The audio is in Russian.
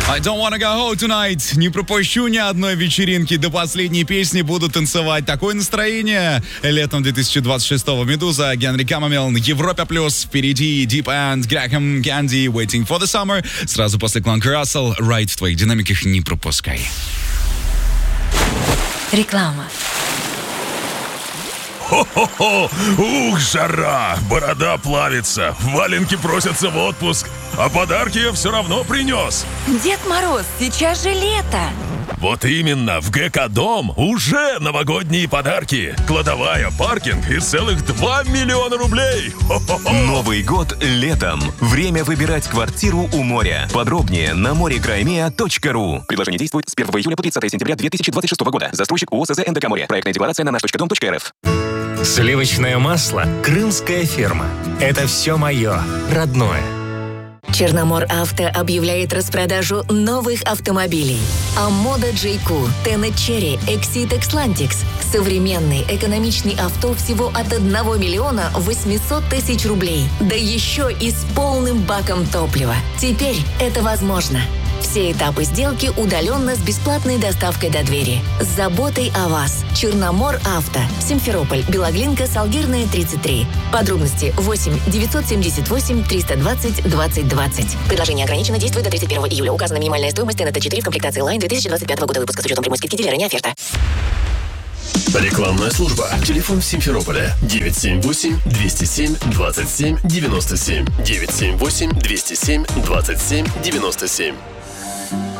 I don't wanna go home tonight. Не пропущу ни одной вечеринки. До последней песни буду танцевать. Такое настроение летом 2026-го. Медуза, Генри Камамел, Европа плюс. Впереди Deep End, Грэхэм, Candy, Waiting for the Summer. Сразу после Кланка Рассел. Райд в твоих динамиках не пропускай. Реклама. Хо-хо-хо! Ух, жара! Борода плавится, валенки просятся в отпуск, а подарки я все равно принес. Дед Мороз, сейчас же лето. Вот именно, в ГК-дом уже новогодние подарки. Кладовая, паркинг и целых 2 миллиона рублей. Хо-хо-хо! Новый год летом. Время выбирать квартиру у моря. Подробнее на morekraimea.ru. Предложение действует с 1 июля по 30 сентября 2026 года. Застройщик ООС НДК «Море». Проектная декларация на наш.дом.рф. Сливочное масло «Крымская ферма». Это все мое, родное. Черномор Авто объявляет распродажу новых автомобилей. Амода Джейку, Тенет Черри, Exit Xlantix. Современный, экономичный авто всего от 1 миллиона 800 тысяч рублей. Да еще и с полным баком топлива. Теперь это возможно. Все этапы сделки удаленно с бесплатной доставкой до двери. С заботой о вас. Черномор Авто. Симферополь, Белоглинка, Салгирная, 33. Подробности 8 978 320 20 20. Предложение ограничено, действует до 31 июля. Указана минимальная стоимость ТНТ-4 в комплектации Line 2025 года выпуска с учетом прямой скидки дилера, не оферта. Рекламная служба. Телефон в Симферополе 978-207-27-97. 978-207-27-97.